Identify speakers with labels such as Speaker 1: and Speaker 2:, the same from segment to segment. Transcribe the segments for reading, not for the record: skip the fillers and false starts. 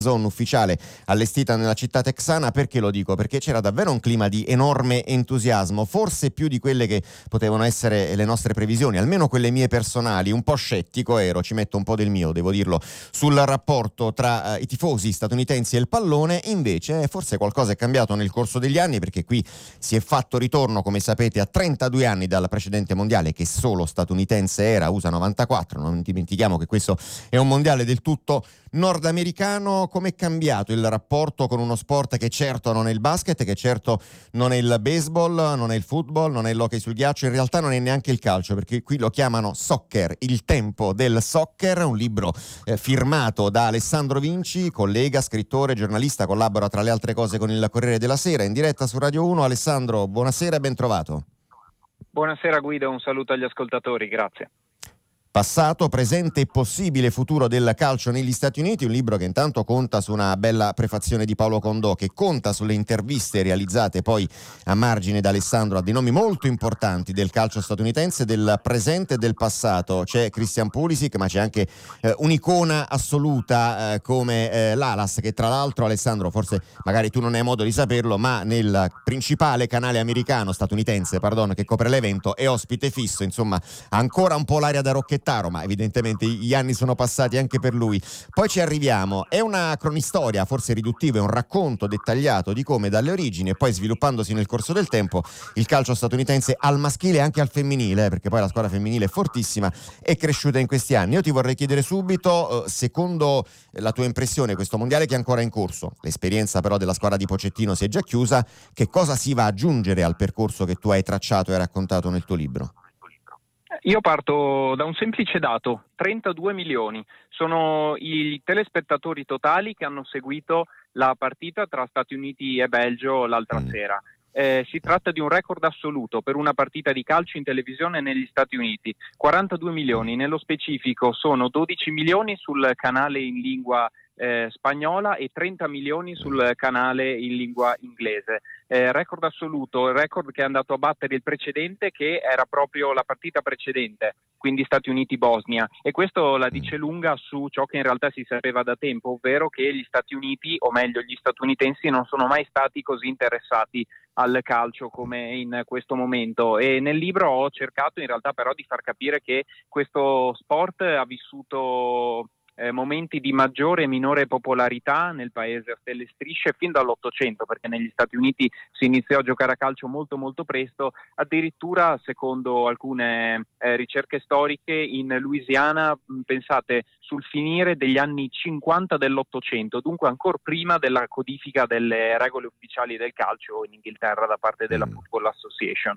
Speaker 1: zona ufficiale allestita nella città texana. Perché lo dico? Perché c'era davvero un clima di enorme entusiasmo, forse più di quelle che potevano essere le nostre previsioni, almeno quelle mie personali. Un po' scettico ero, ci metto un po' del mio, devo dirlo, sul rapporto tra i tifosi statunitensi e il pallone. Invece forse qualcosa è cambiato nel corso degli anni, perché qui si è fatto ritorno, come sapete, a 32 anni dal precedente mondiale, che solo statunitense era, USA 94. Non dimentichiamo che questo è un mondiale del tutto nordamericano. Com'è cambiato il rapporto con uno sport che certo non è il basket, che certo non è il baseball, non è il football, non è l'hockey sul ghiaccio, in realtà non è neanche il calcio, perché qui lo chiamano soccer, il tempo del soccer, un libro firmato da Alessandro Vinci, collega, scrittore, giornalista, collabora tra le altre cose con il Corriere della Sera, in diretta su Radio 1. Alessandro, buonasera e ben trovato.
Speaker 2: Buonasera Guido, un saluto agli ascoltatori, grazie.
Speaker 1: Passato, presente e possibile futuro del calcio negli Stati Uniti, un libro che intanto conta su una bella prefazione di Paolo Condò, che conta sulle interviste realizzate poi a margine da Alessandro a dei nomi molto importanti del calcio statunitense, del presente e del passato. C'è Christian Pulisic, ma c'è anche un'icona assoluta come l'Alas, che tra l'altro, Alessandro, forse magari tu non hai modo di saperlo, ma nel principale canale americano, statunitense, che copre l'evento, è ospite fisso. Insomma, ancora un po' l'aria da Rocchettaro, ma evidentemente gli anni sono passati anche per lui. Poi ci arriviamo, è una cronistoria forse riduttiva, è un racconto dettagliato di come dalle origini e poi sviluppandosi nel corso del tempo il calcio statunitense al maschile e anche al femminile, perché poi la squadra femminile è fortissima, è cresciuta in questi anni. Io ti vorrei chiedere subito, secondo la tua impressione, questo mondiale che è ancora in corso, l'esperienza però della squadra di Pochettino si è già chiusa, che cosa si va ad aggiungere al percorso che tu hai tracciato e raccontato nel tuo libro?
Speaker 2: Io parto da un semplice dato: 32 milioni. Sono i telespettatori totali che hanno seguito la partita tra Stati Uniti e Belgio l'altra sera. Si tratta di un record assoluto per una partita di calcio in televisione negli Stati Uniti. 42 milioni, nello specifico sono 12 milioni sul canale in lingua spagnola e 30 milioni sul canale in lingua inglese. Record assoluto, record che è andato a battere il precedente, che era proprio la partita precedente, quindi Stati Uniti-Bosnia, e questo la dice lunga su ciò che in realtà si sapeva da tempo, ovvero che gli Stati Uniti, o meglio gli statunitensi, non sono mai stati così interessati al calcio come in questo momento. E nel libro ho cercato in realtà però di far capire che questo sport ha vissuto momenti di maggiore e minore popolarità nel paese a stelle e strisce fin dall'Ottocento, perché negli Stati Uniti si iniziò a giocare a calcio molto molto presto. Addirittura, secondo alcune ricerche storiche, in Louisiana, pensate, sul finire degli anni 50 dell'Ottocento, dunque ancora prima della codifica delle regole ufficiali del calcio in Inghilterra da parte della Football Association.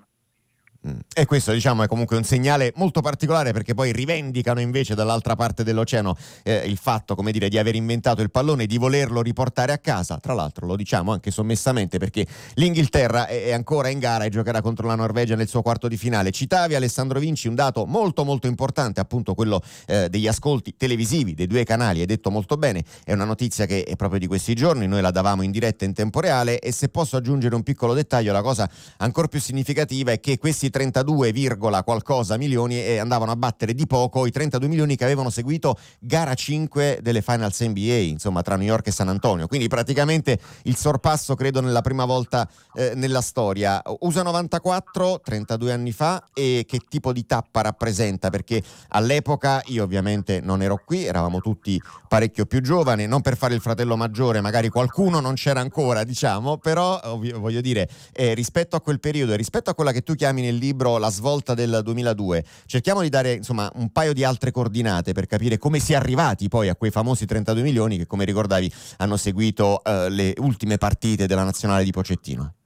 Speaker 1: E questo, diciamo, è comunque un segnale molto particolare, perché poi rivendicano invece dall'altra parte dell'oceano il fatto, come dire, di aver inventato il pallone, di volerlo riportare a casa. Tra l'altro lo diciamo anche sommessamente perché l'Inghilterra è ancora in gara e giocherà contro la Norvegia nel suo quarto di finale. Citavi, Alessandro Vinci, un dato molto molto importante, appunto quello degli ascolti televisivi dei due canali. Hai detto molto bene, è una notizia che è proprio di questi giorni, noi la davamo in diretta in tempo reale. E se posso aggiungere un piccolo dettaglio, la cosa ancora più significativa è che questi 32, qualcosa milioni andavano a battere di poco i 32 milioni che avevano seguito gara 5 delle Finals NBA, insomma, tra New York e San Antonio. Quindi praticamente il sorpasso, credo, nella prima volta nella storia. USA 94, 32 anni fa, e che tipo di tappa rappresenta? Perché all'epoca io ovviamente non ero qui, eravamo tutti parecchio più giovani, non per fare il fratello maggiore, magari qualcuno non c'era ancora, diciamo, però voglio dire, rispetto a quel periodo e rispetto a quella che tu chiami nel libro la svolta del 2002, cerchiamo di dare, insomma, un paio di altre coordinate per capire come si è arrivati poi a quei famosi 32 milioni che, come ricordavi, hanno seguito le ultime partite della nazionale di Pochettino.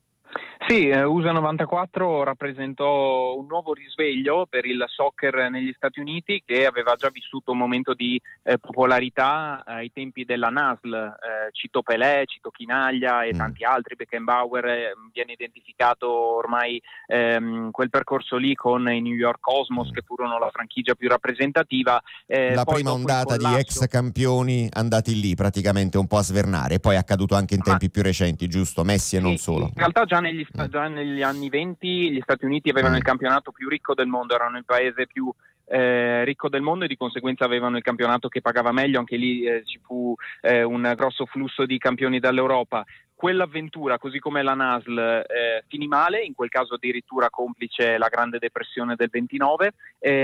Speaker 2: Sì, USA 94 rappresentò un nuovo risveglio per il soccer negli Stati Uniti, che aveva già vissuto un momento di popolarità ai tempi della NASL. Cito Pelé, cito Chinaglia e tanti altri, Beckenbauer. Viene identificato ormai quel percorso lì con i New York Cosmos, che furono la franchigia più rappresentativa.
Speaker 1: La
Speaker 2: poi
Speaker 1: prima ondata
Speaker 2: collasso,
Speaker 1: di ex campioni andati lì praticamente un po' a svernare, poi è accaduto anche in tempi più recenti, giusto? Messi e non solo.
Speaker 2: In realtà già negli anni 20 gli Stati Uniti avevano il campionato più ricco del mondo, erano il paese più ricco del mondo, e di conseguenza avevano il campionato che pagava meglio. Anche lì ci fu un grosso flusso di campioni dall'Europa. Quell'avventura, così come la NASL, finì male, in quel caso addirittura complice la Grande Depressione del 29.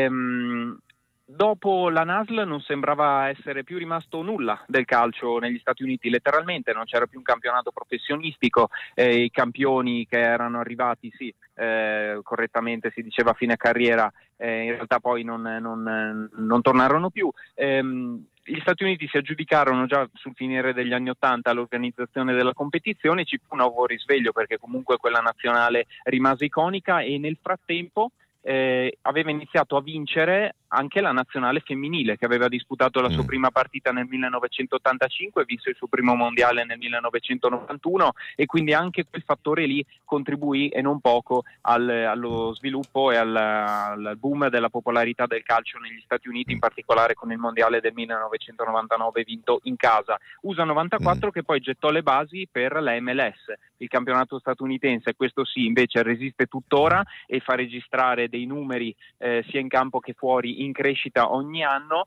Speaker 2: Dopo la NASL non sembrava essere più rimasto nulla del calcio negli Stati Uniti, letteralmente non c'era più un campionato professionistico, i campioni che erano arrivati, sì, correttamente si diceva a fine carriera, in realtà poi non tornarono più. Gli Stati Uniti si aggiudicarono già sul finire degli anni '80 l'organizzazione della competizione, ci fu un nuovo risveglio perché comunque quella nazionale rimase iconica, e nel frattempo aveva iniziato a vincere anche la nazionale femminile, che aveva disputato la sua prima partita nel 1985 e vinse il suo primo mondiale nel 1991, e quindi anche quel fattore lì contribuì e non poco allo sviluppo e al boom della popolarità del calcio negli Stati Uniti, in particolare con il mondiale del 1999 vinto in casa. USA 94 che poi gettò le basi per la MLS, il campionato statunitense. Questo sì, invece resiste tuttora e fa registrare dei numeri sia in campo che fuori in crescita ogni anno.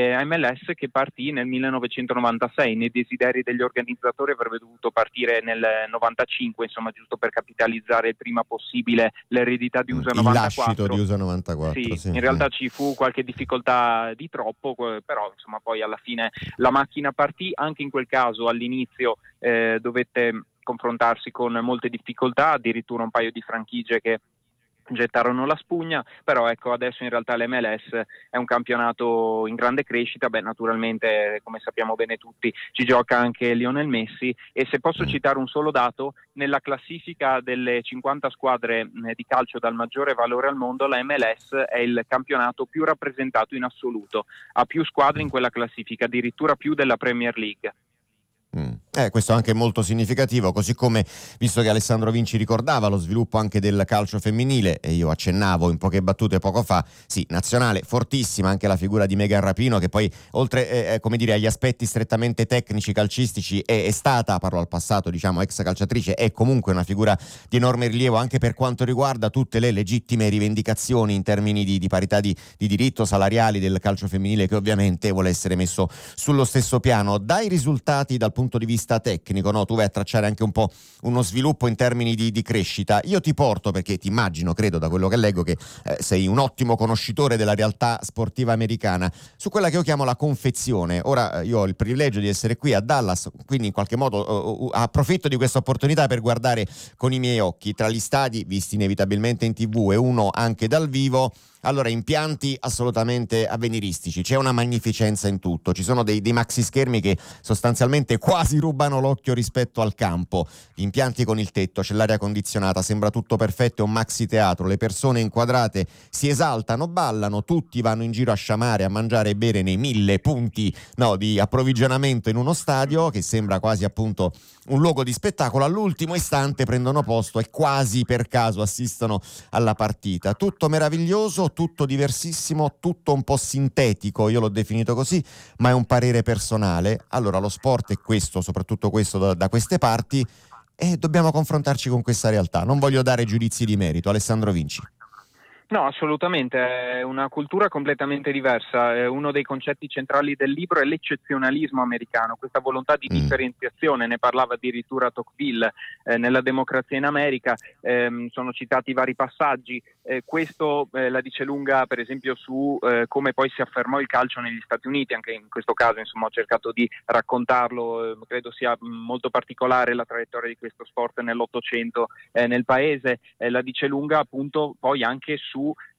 Speaker 2: MLS che partì nel 1996, nei desideri degli organizzatori avrebbe dovuto partire nel 95, insomma, giusto per capitalizzare il prima possibile l'eredità di USA 94.
Speaker 1: Il lascito di USA 94.
Speaker 2: Sì,
Speaker 1: sì.
Speaker 2: In realtà ci fu qualche difficoltà di troppo, però insomma poi alla fine la macchina partì. Anche in quel caso all'inizio dovette confrontarsi con molte difficoltà, addirittura un paio di franchigie che gettarono la spugna, però ecco, adesso in realtà l'MLS è un campionato in grande crescita. Naturalmente, come sappiamo bene tutti, ci gioca anche Lionel Messi, e se posso citare un solo dato, nella classifica delle 50 squadre di calcio dal maggiore valore al mondo, la MLS è il campionato più rappresentato in assoluto, ha più squadre in quella classifica, addirittura più della Premier League.
Speaker 1: Questo è anche molto significativo, così come, visto che Alessandro Vinci ricordava lo sviluppo anche del calcio femminile, e io accennavo in poche battute poco fa, sì, nazionale fortissima, anche la figura di Megan Rapinoe, che poi oltre come dire agli aspetti strettamente tecnici calcistici è stata, parlo al passato, diciamo ex calciatrice, è comunque una figura di enorme rilievo anche per quanto riguarda tutte le legittime rivendicazioni in termini di parità di diritto salariali del calcio femminile, che ovviamente vuole essere messo sullo stesso piano. Dai risultati dal punto di vista tecnico, no? Tu vai a tracciare anche un po' uno sviluppo in termini di crescita. Io ti porto, perché ti immagino, credo da quello che leggo, che sei un ottimo conoscitore della realtà sportiva americana, su quella che io chiamo la confezione. Ora io ho il privilegio di essere qui a Dallas, quindi in qualche modo approfitto di questa opportunità per guardare con i miei occhi tra gli stadi visti inevitabilmente in TV e uno anche dal vivo. Allora, impianti assolutamente avveniristici, c'è una magnificenza in tutto, ci sono dei maxi schermi che sostanzialmente quasi rubano l'occhio rispetto al campo, gli impianti con il tetto, c'è l'aria condizionata, sembra tutto perfetto, è un maxi teatro, le persone inquadrate si esaltano, ballano, tutti vanno in giro a sciamare, a mangiare e bere nei 1000 punti di approvvigionamento in uno stadio che sembra quasi appunto un luogo di spettacolo. All'ultimo istante prendono posto e quasi per caso assistono alla partita. Tutto meraviglioso, tutto diversissimo, tutto un po' sintetico, io l'ho definito così, ma è un parere personale. Allora, lo sport è questo, soprattutto questo da queste parti, e dobbiamo confrontarci con questa realtà. Non voglio dare giudizi di merito. Alessandro Vinci.
Speaker 2: No, assolutamente, è una cultura completamente diversa. Uno dei concetti centrali del libro è l'eccezionalismo americano, questa volontà di differenziazione, ne parlava addirittura Tocqueville nella Democrazia in America, sono citati vari passaggi. Questo la dice lunga per esempio su come poi si affermò il calcio negli Stati Uniti. Anche in questo caso insomma ho cercato di raccontarlo, credo sia molto particolare la traiettoria di questo sport nell'Ottocento nel paese, la dice lunga appunto poi anche su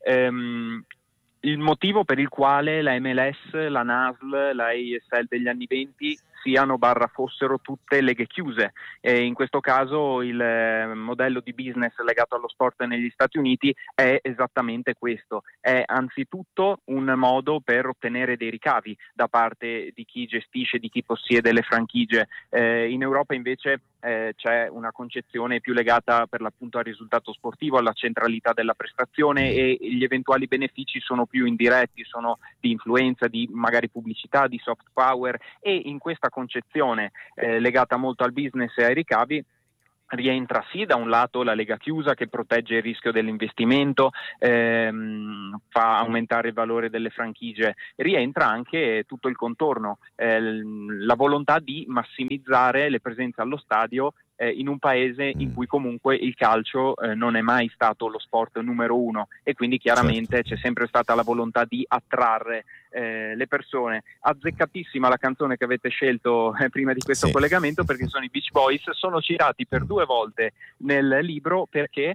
Speaker 2: il motivo per il quale la MLS, la NASL, la ASL degli anni 20 fossero tutte leghe chiuse. In questo caso il modello di business legato allo sport negli Stati Uniti è esattamente questo, è anzitutto un modo per ottenere dei ricavi da parte di chi gestisce, di chi possiede le franchigie. In Europa invece c'è una concezione più legata per l'appunto al risultato sportivo, alla centralità della prestazione, e gli eventuali benefici sono più indiretti, sono di influenza, di magari pubblicità, di soft power, e in questa concezione legata molto al business e ai ricavi rientra sì da un lato la Lega Chiusa che protegge il rischio dell'investimento, fa aumentare il valore delle franchigie, rientra anche tutto il contorno, la volontà di massimizzare le presenze allo stadio in un paese in cui comunque il calcio non è mai stato lo sport numero uno, e quindi chiaramente c'è sempre stata la volontà di attrarre le persone. Azzeccatissima la canzone che avete scelto prima di questo collegamento, perché sono i Beach Boys. Sono citati per 2 volte nel libro perché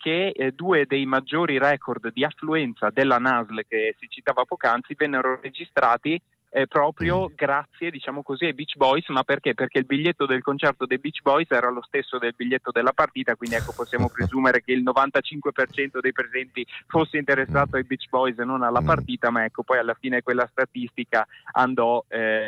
Speaker 2: due dei maggiori record di affluenza della NASL che si citava poc'anzi vennero registrati proprio grazie, diciamo così, ai Beach Boys. Ma perché? Perché il biglietto del concerto dei Beach Boys era lo stesso del biglietto della partita, quindi ecco, possiamo presumere che il 95% dei presenti fosse interessato ai Beach Boys e non alla partita, ma ecco, poi alla fine quella statistica andò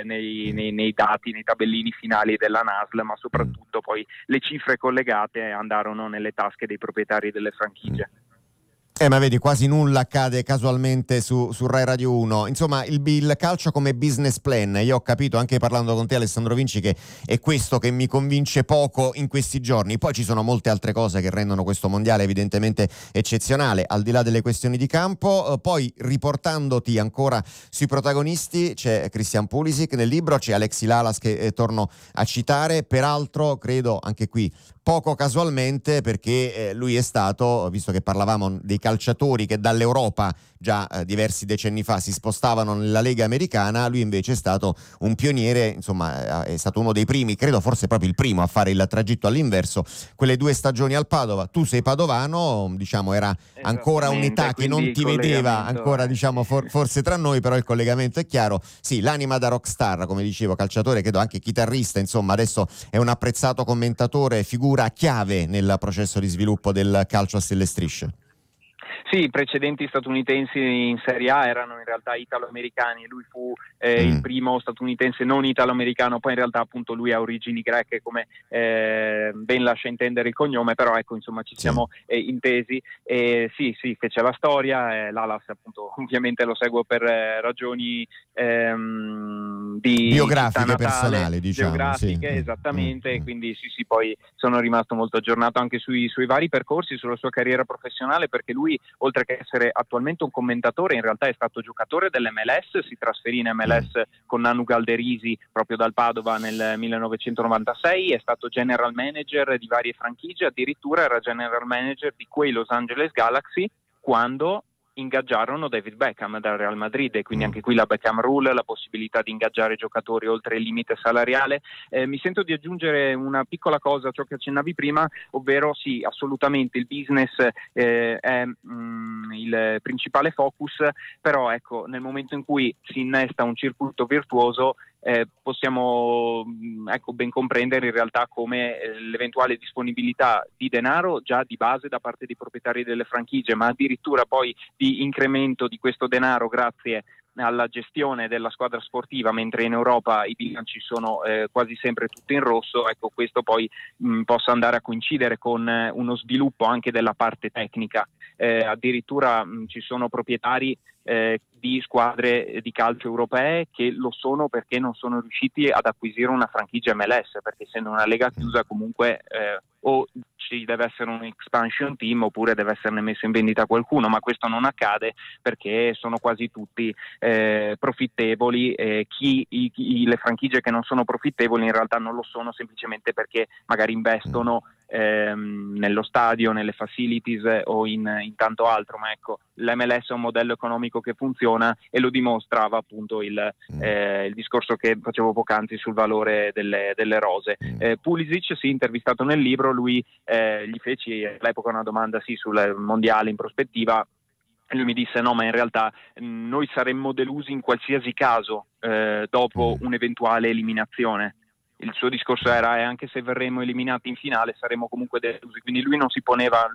Speaker 2: nei dati, nei tabellini finali della NASL, ma soprattutto poi le cifre collegate andarono nelle tasche dei proprietari delle franchigie.
Speaker 1: Ma vedi, quasi nulla accade casualmente su Rai Radio 1. Insomma, il calcio come business plan, io ho capito anche parlando con te, Alessandro Vinci, che è questo che mi convince poco in questi giorni. Poi ci sono molte altre cose che rendono questo mondiale evidentemente eccezionale, al di là delle questioni di campo. Poi, riportandoti ancora sui protagonisti, c'è Christian Pulisic nel libro, c'è Alexi Lalas che torno a citare, peraltro credo anche qui poco casualmente, perché lui è stato, visto che parlavamo dei calciatori che dall'Europa già diversi decenni fa si spostavano nella Lega americana, lui invece è stato un pioniere, insomma è stato uno dei primi, credo forse proprio il primo a fare il tragitto all'inverso, quelle 2 stagioni al Padova. Tu sei padovano, diciamo era ancora un'età che non ti vedeva ancora, diciamo forse tra noi, però il collegamento è chiaro. Sì, l'anima da rockstar, come dicevo, calciatore, credo anche chitarrista, insomma adesso è un apprezzato commentatore, figura chiave nel processo di sviluppo del calcio a stelle e strisce.
Speaker 2: Sì, i precedenti statunitensi in Serie A erano in realtà italo-americani, lui fu il primo statunitense non italo-americano, poi in realtà appunto lui ha origini greche, come ben lascia intendere il cognome, però ecco, insomma ci siamo intesi. Sì, fece la storia, Lalas appunto ovviamente lo seguo per ragioni di
Speaker 1: biografiche, personali, diciamo,
Speaker 2: geografiche, esattamente, quindi sì, poi sono rimasto molto aggiornato anche sui vari percorsi, sulla sua carriera professionale, perché lui, oltre che essere attualmente un commentatore, in realtà è stato giocatore dell'MLS, si trasferì in MLS con Nanu Galderisi proprio dal Padova nel 1996, è stato general manager di varie franchigie, addirittura era general manager di quei Los Angeles Galaxy quando ingaggiarono David Beckham dal Real Madrid, e quindi anche qui la Beckham Rule, la possibilità di ingaggiare giocatori oltre il limite salariale. Mi sento di aggiungere una piccola cosa a ciò che accennavi prima, ovvero sì, assolutamente il business è il principale focus, però ecco, nel momento in cui si innesta un circuito virtuoso possiamo ben comprendere in realtà come l'eventuale disponibilità di denaro già di base da parte dei proprietari delle franchigie, ma addirittura poi di incremento di questo denaro grazie alla gestione della squadra sportiva, mentre in Europa i bilanci sono quasi sempre tutti in rosso, ecco, questo poi possa andare a coincidere con uno sviluppo anche della parte tecnica. Addirittura ci sono proprietari di squadre di calcio europee che lo sono perché non sono riusciti ad acquisire una franchigia MLS, perché essendo una lega chiusa comunque o ci deve essere un expansion team oppure deve esserne messo in vendita qualcuno, ma questo non accade perché sono quasi tutti profittevoli. Le franchigie che non sono profittevoli in realtà non lo sono semplicemente perché magari investono nello stadio, nelle facilities o in tanto altro, ma ecco, l'MLS è un modello economico che funziona e lo dimostrava appunto il discorso che facevo poc'anzi sul valore delle rose. Pulisic, sì, intervistato nel libro, lui gli feci all'epoca una domanda sul mondiale in prospettiva. Lui mi disse no, ma in realtà noi saremmo delusi in qualsiasi caso dopo un'eventuale eliminazione. Il suo discorso era anche se verremo eliminati in finale saremo comunque delusi, quindi lui non si poneva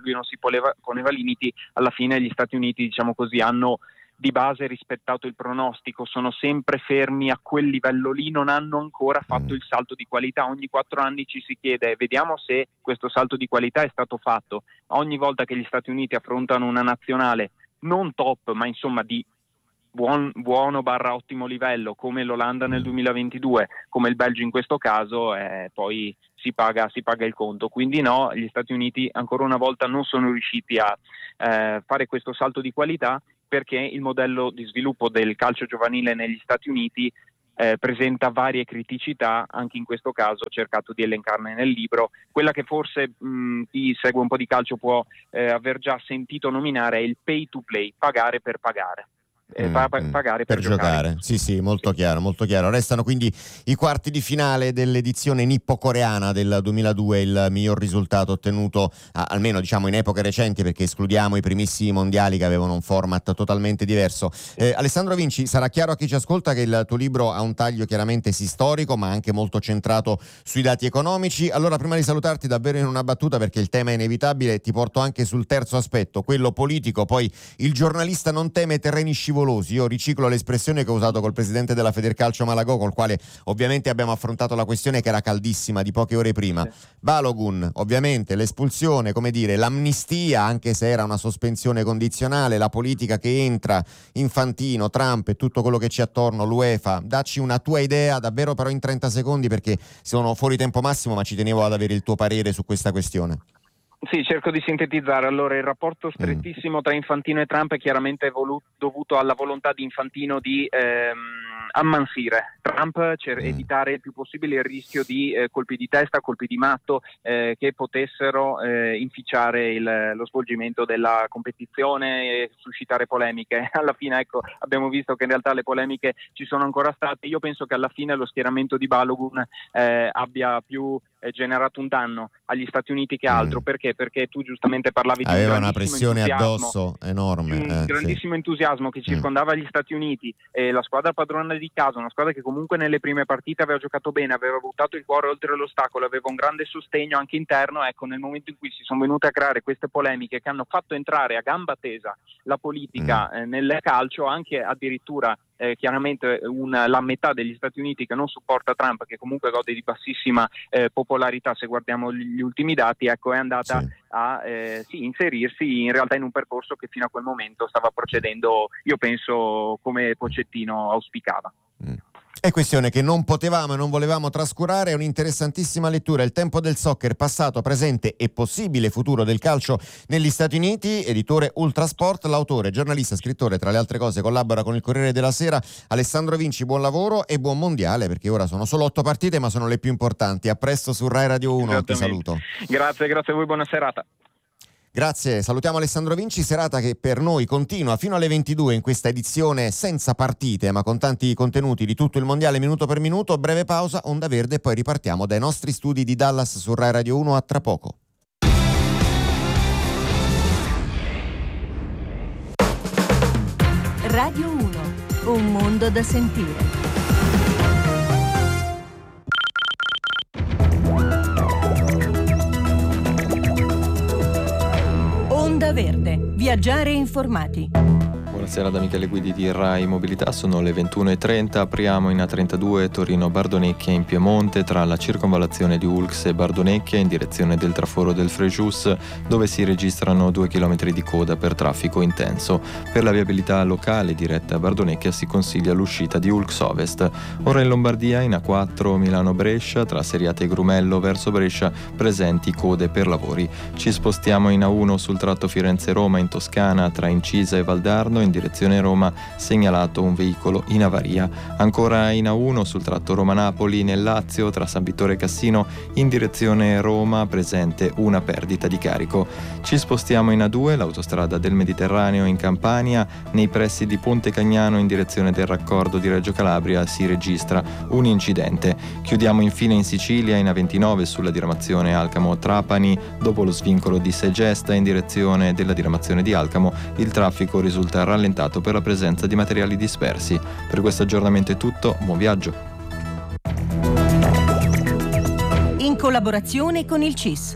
Speaker 2: limiti. Alla fine gli Stati Uniti, diciamo così, hanno di base rispettato il pronostico, sono sempre fermi a quel livello lì, non hanno ancora fatto il salto di qualità. Ogni 4 anni ci si chiede, vediamo se questo salto di qualità è stato fatto. Ogni volta che gli Stati Uniti affrontano una nazionale non top, ma insomma di buono barra ottimo livello, come l'Olanda nel 2022, come il Belgio in questo caso, poi si paga il conto. Quindi no, gli Stati Uniti ancora una volta non sono riusciti a fare questo salto di qualità, perché il modello di sviluppo del calcio giovanile negli Stati Uniti presenta varie criticità. Anche in questo caso ho cercato di elencarne nel libro. Quella che forse chi segue un po' di calcio può aver già sentito nominare è il pay to play, pagare per pagare. Pagare per giocare.
Speaker 1: Sì, molto chiaro, molto chiaro. Restano quindi i quarti di finale dell'edizione nippo-coreana del 2002, il miglior risultato ottenuto almeno diciamo in epoche recenti, perché escludiamo i primissimi mondiali che avevano un format totalmente diverso. Alessandro Vinci, sarà chiaro a chi ci ascolta che il tuo libro ha un taglio chiaramente storico, ma anche molto centrato sui dati economici. Allora, prima di salutarti, davvero in una battuta, perché il tema è inevitabile, ti porto anche sul terzo aspetto, quello politico. Poi il giornalista non teme terreni scivolosi. Io riciclo l'espressione che ho usato col presidente della Federcalcio Malagò, col quale ovviamente abbiamo affrontato la questione che era caldissima di poche ore prima. Balogun, ovviamente l'espulsione, come dire, l'amnistia, anche se era una sospensione condizionale, la politica che entra, Infantino, Trump e tutto quello che c'è attorno, l'UEFA. Dacci una tua idea, davvero però in 30 secondi, perché sono fuori tempo massimo, ma ci tenevo ad avere il tuo parere su questa questione.
Speaker 2: Sì, cerco di sintetizzare. Allora, il rapporto strettissimo tra Infantino e Trump è chiaramente dovuto alla volontà di Infantino di ammansire Trump, evitare il più possibile il rischio di colpi di testa, colpi di matto che potessero inficiare lo svolgimento della competizione e suscitare polemiche. Alla fine, ecco, abbiamo visto che in realtà le polemiche ci sono ancora state. Io penso che alla fine lo schieramento di Balogun abbia più generato un danno agli Stati Uniti che altro. Perché tu giustamente parlavi di
Speaker 1: aveva una pressione addosso enorme,
Speaker 2: un grandissimo entusiasmo che circondava gli Stati Uniti, e la squadra padrona di casa, una squadra che comunque nelle prime partite aveva giocato bene, aveva buttato il cuore oltre l'ostacolo, aveva un grande sostegno anche interno. Ecco, nel momento in cui si sono venute a creare queste polemiche che hanno fatto entrare a gamba tesa la politica nel calcio, anche addirittura chiaramente la metà degli Stati Uniti che non supporta Trump, che comunque gode di bassissima popolarità se guardiamo gli ultimi dati, ecco, è andata a inserirsi in realtà in un percorso che fino a quel momento stava procedendo, io penso, come Pochettino auspicava.
Speaker 1: È questione che non potevamo e non volevamo trascurare. È un'interessantissima lettura, Il tempo del soccer, passato, presente e possibile futuro del calcio negli Stati Uniti, editore Ultrasport. L'autore, giornalista, scrittore, tra le altre cose collabora con il Corriere della Sera, Alessandro Vinci. Buon lavoro e buon mondiale, perché ora sono solo 8 partite ma sono le più importanti. A presto su Rai Radio 1, ti saluto.
Speaker 2: Grazie a voi, buona serata.
Speaker 1: Grazie, salutiamo Alessandro Vinci, serata che per noi continua fino alle 22 in questa edizione senza partite ma con tanti contenuti di tutto il mondiale minuto per minuto. Breve pausa, Onda Verde, e poi ripartiamo dai nostri studi di Dallas su Rai Radio 1. A tra poco.
Speaker 3: Radio 1, un mondo da sentire. Onda Verde, viaggiare informati.
Speaker 4: Buonasera da Michele Guidi di Rai Mobilità, sono le 21.30, apriamo in A32 Torino-Bardonecchia in Piemonte tra la circonvallazione di Ulx e Bardonecchia in direzione del traforo del Frejus, dove si registrano 2 chilometri di coda per traffico intenso. Per la viabilità locale diretta a Bardonecchia si consiglia l'uscita di Ulx Ovest. Ora in Lombardia in A4 Milano-Brescia tra Seriate e Grumello verso Brescia presenti code per lavori. Ci spostiamo in A1 sul tratto Firenze-Roma in Toscana tra Incisa e Valdarno in direzione Roma, segnalato un veicolo in avaria. Ancora in A1 sul tratto Roma-Napoli nel Lazio tra San Vittore e Cassino in direzione Roma, presente una perdita di carico. Ci spostiamo in A2, l'autostrada del Mediterraneo in Campania, nei pressi di Ponte Cagnano in direzione del raccordo di Reggio Calabria si registra un incidente. Chiudiamo infine in Sicilia in A29 sulla diramazione Alcamo-Trapani, dopo lo svincolo di Segesta in direzione della diramazione di Alcamo, il traffico risulta rallentato per la presenza di materiali dispersi. Per questo aggiornamento è tutto, buon viaggio.
Speaker 3: In collaborazione con il CIS.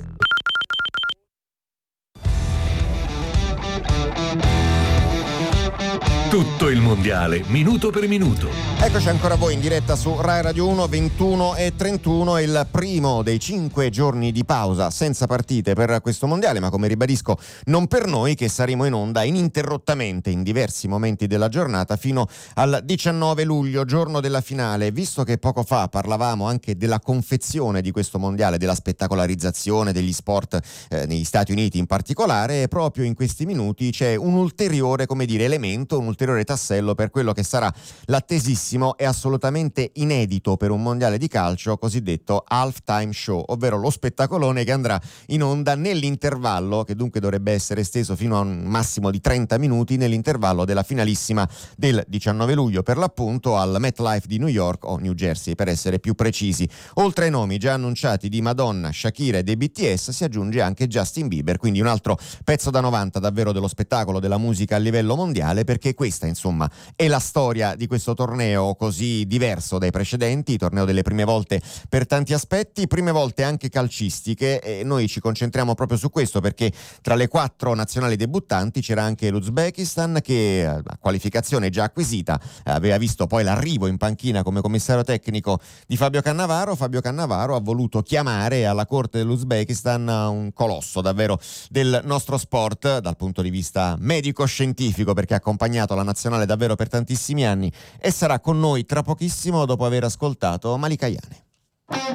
Speaker 5: Tutto il mondiale, minuto per minuto.
Speaker 1: Eccoci ancora voi in diretta su Rai Radio 1, 21:31, il primo dei 5 giorni di pausa senza partite per questo mondiale, ma come ribadisco non per noi, che saremo in onda ininterrottamente in diversi momenti della giornata fino al 19 luglio, giorno della finale. Visto che poco fa parlavamo anche della confezione di questo mondiale, della spettacolarizzazione degli sport negli Stati Uniti in particolare, proprio in questi minuti c'è un ulteriore, elemento, un ulteriore tassello per quello che sarà l'attesissimo e assolutamente inedito per un mondiale di calcio cosiddetto halftime show, ovvero lo spettacolone che andrà in onda nell'intervallo, che dunque dovrebbe essere esteso fino a un massimo di 30 minuti, nell'intervallo della finalissima del 19 luglio, per l'appunto al MetLife di New York, o New Jersey per essere più precisi. Oltre ai nomi già annunciati di Madonna, Shakira e dei BTS, si aggiunge anche Justin Bieber, quindi un altro pezzo da 90 davvero dello spettacolo della musica a livello mondiale, perché questa insomma è la storia di questo torneo così diverso dai precedenti, torneo delle prime volte per tanti aspetti, prime volte anche calcistiche, e noi ci concentriamo proprio su questo perché tra le 4 nazionali debuttanti c'era anche l'Uzbekistan, che a qualificazione già acquisita aveva visto poi l'arrivo in panchina come commissario tecnico di Fabio Cannavaro. Fabio Cannavaro ha voluto chiamare alla corte dell'Uzbekistan un colosso davvero del nostro sport dal punto di vista medico-scientifico, perché ha accompagnato la nazionale davvero per tantissimi anni, e sarà con noi tra pochissimo dopo aver ascoltato Malika Ayane.